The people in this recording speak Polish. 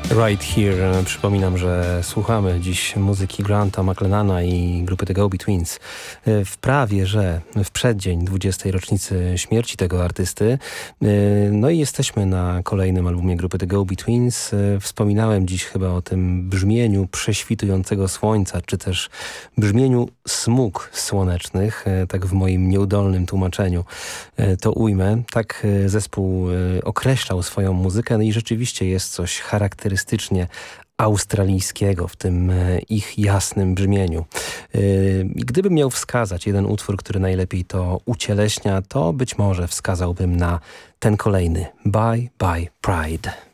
Right Here. Przypominam, że słuchamy dziś muzyki Granta McLennana i grupy The Go-Betweens w prawie, że w przeddzień 20. rocznicy śmierci tego artysty. No i jesteśmy na kolejnym albumie grupy The Go-Betweens. Wspominałem dziś chyba o tym brzmieniu prześwitującego słońca, czy też brzmieniu smug słonecznych, tak w moim nieudolnym tłumaczeniu to ujmę. Tak zespół określał swoją muzykę, no i rzeczywiście jest coś charakterystycznego, australijskiego w tym ich jasnym brzmieniu. Gdybym miał wskazać jeden utwór, który najlepiej to ucieleśnia, to być może wskazałbym na ten kolejny Bye Bye Pride.